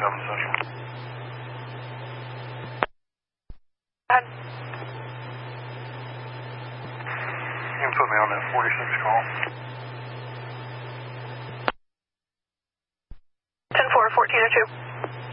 Central. Ahead. You can put me on that 46 call. 10-4, 1402.